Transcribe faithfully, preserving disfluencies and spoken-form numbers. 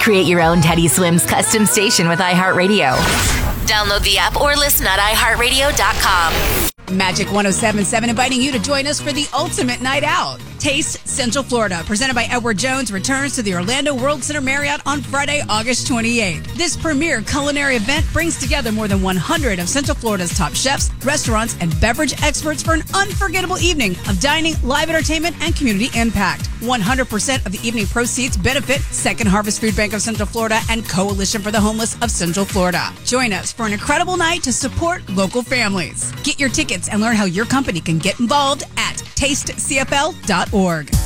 Create your own Teddy Swims custom station with iHeartRadio. Download the app or listen at i heart radio dot com. Magic one oh seven point seven inviting you to join us for the ultimate night out. Taste Central Florida, presented by Edward Jones, returns to the Orlando World Center Marriott on Friday, August twenty-eighth. This premier culinary event brings together more than one hundred of Central Florida's top chefs, restaurants, and beverage experts for an unforgettable evening of dining, live entertainment, and community impact. one hundred percent of the evening proceeds benefit Second Harvest Food Bank of Central Florida and Coalition for the Homeless of Central Florida. Join us for an incredible night to support local families. Get your tickets and learn how your company can get involved at taste c f l dot org.